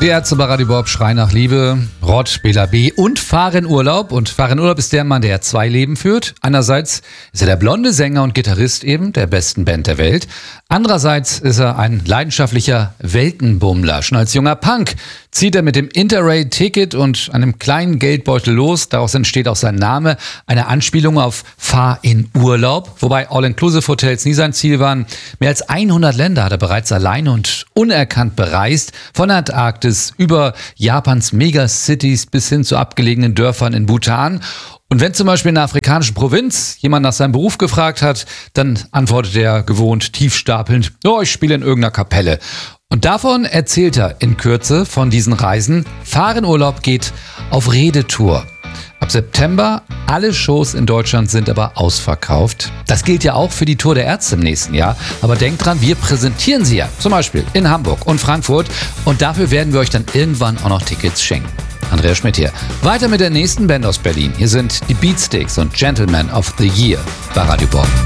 Die Ärzte bei Radio Bob schreien nach Liebe, Rott, Bela B. und fahren Urlaub. Und fahren Urlaub ist der Mann, der 2 Leben führt. Einerseits ist er der blonde Sänger und Gitarrist eben der besten Band der Welt. Andererseits ist er ein leidenschaftlicher Weltenbummler. Schon als junger Punk zieht er mit dem Interrail-Ticket und einem kleinen Geldbeutel los. Daraus entsteht auch sein Name, eine Anspielung auf Fahr in Urlaub. Wobei All-Inclusive-Hotels nie sein Ziel waren. Mehr als 100 Länder hat er bereits allein und unerkannt bereist. Von der Antarktis über Japans Megacities bis hin zu abgelegenen Dörfern in Bhutan. Und wenn zum Beispiel in einer afrikanischen Provinz jemand nach seinem Beruf gefragt hat, dann antwortet er gewohnt tiefstapelnd, ich spiele in irgendeiner Kapelle. Und davon erzählt er in Kürze von diesen Reisen. Fahren Urlaub geht auf Redetour. Ab September, alle Shows in Deutschland sind aber ausverkauft. Das gilt ja auch für die Tour der Ärzte im nächsten Jahr. Aber denkt dran, wir präsentieren sie ja zum Beispiel in Hamburg und Frankfurt. Und dafür werden wir euch dann irgendwann auch noch Tickets schenken. Andreas Schmidt hier. Weiter mit der nächsten Band aus Berlin. Hier sind die Beatsteaks und Gentlemen of the Year bei Radio Bob.